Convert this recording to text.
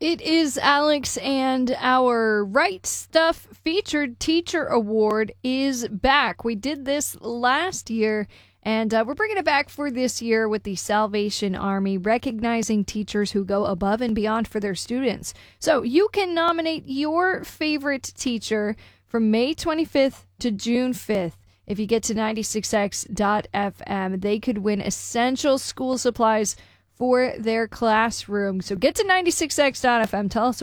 It is Alex, and our Right Stuff Featured Teacher Award is back. We did this last year, and we're bringing it back for this year with the Salvation Army, recognizing teachers who go above and beyond for their students. So you can nominate your favorite teacher from May 25th to June 5th. If you get to 96x.fm, they could win essential school supplies for their classroom. So get to 96x.fm. Tell us